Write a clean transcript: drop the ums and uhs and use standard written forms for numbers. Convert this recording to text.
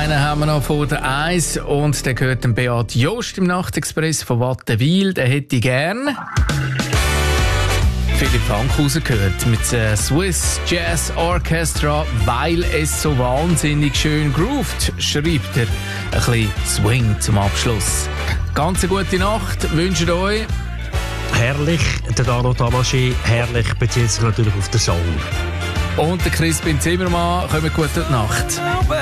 Einen haben wir noch vor der 1 und der gehört dem Beat Jost im Nachtexpress von Wattenwil. Den hätte ich gern Philipp Fankhauser gehört mit Swiss Jazz Orchestra, weil es so wahnsinnig schön groovt, schreibt er. Ein bisschen Swing zum Abschluss. Ganz eine gute Nacht, wünsche euch. Herrlich, der Daro Tabashi, herrlich, bezieht sich natürlich auf den Soul. Und der Crispin Zimmermann, kommt gute Nacht.